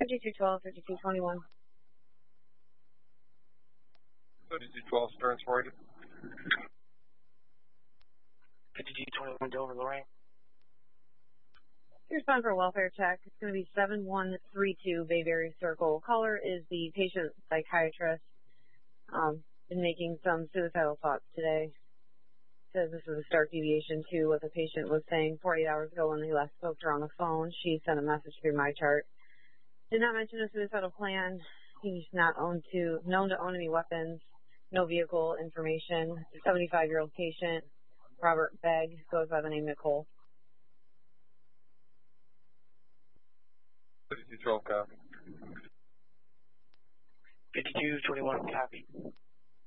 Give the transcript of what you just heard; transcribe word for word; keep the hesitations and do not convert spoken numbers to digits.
fifty-two twelve, fifty-two twenty-one. fifty-two twelve, Stern's rated. fifty-two twenty-one, Dover, Lorraine. Here's time for a welfare check. It's going to be seven one three two Bayberry Circle. Caller is the patient psychiatrist. Um, been making some suicidal thoughts today. Says this is a stark deviation to what the patient was saying forty-eight hours ago when they last spoke to her on the phone. She sent a message through my chart. Did not mention a suicidal plan. He's not owned to, known to own any weapons. No vehicle information. seventy-five-year-old patient, Robert Begg, goes by the name Nicole. fifty-two twelve, copy. fifty-two twenty-one, copy.